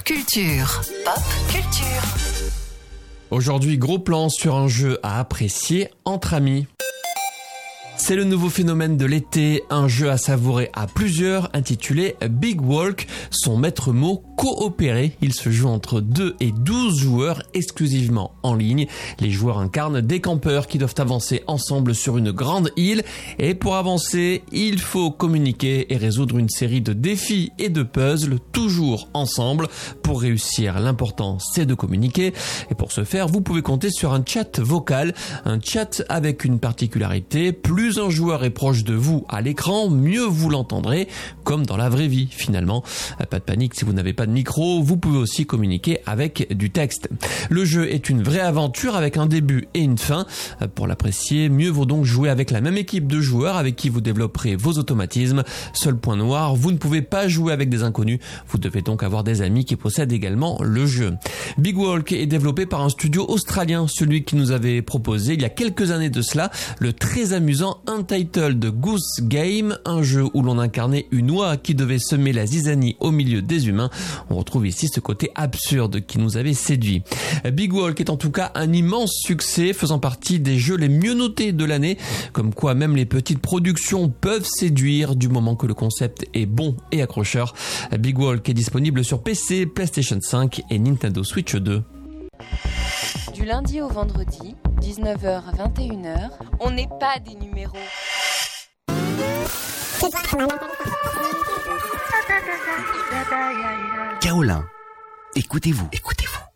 Culture. Pop Culture. Aujourd'hui, gros plan sur un jeu à apprécier entre amis. C'est le nouveau phénomène de l'été, un jeu à savourer à plusieurs intitulé Big Walk. Son maître mot, coopérer. Il se joue entre 2 et 12 joueurs exclusivement en ligne. Les joueurs incarnent des campeurs qui doivent avancer ensemble sur une grande île. Et pour avancer, il faut communiquer et résoudre une série de défis et de puzzles, toujours ensemble. Pour réussir, l'important c'est de communiquer. Et pour ce faire, vous pouvez compter sur un chat vocal. Un chat avec une particularité, plus un joueur est proche de vous à l'écran, mieux vous l'entendrez, comme dans la vraie vie finalement. Pas de panique si vous n'avez pas de micro, vous pouvez aussi communiquer avec du texte. Le jeu est une vraie aventure avec un début et une fin. Pour l'apprécier, mieux vaut donc jouer avec la même équipe de joueurs avec qui vous développerez vos automatismes. Seul point noir, vous ne pouvez pas jouer avec des inconnus, vous devez donc avoir des amis qui possèdent également le jeu. Big Walk est développé par un studio australien, celui qui nous avait proposé il y a quelques années de cela, le très amusant Untitled Goose Game, un jeu où l'on incarnait une oie qui devait semer la zizanie au milieu des humains. On retrouve ici ce côté absurde qui nous avait séduit. Big Walk est en tout cas un immense succès, faisant partie des jeux les mieux notés de l'année, comme quoi même les petites productions peuvent séduire du moment que le concept est bon et accrocheur. Big Walk est disponible sur PC, PlayStation 5 et Nintendo Switch 2. Du lundi au vendredi, 19h à 21h, on n'est pas des numéros. Kaolin, écoutez-vous.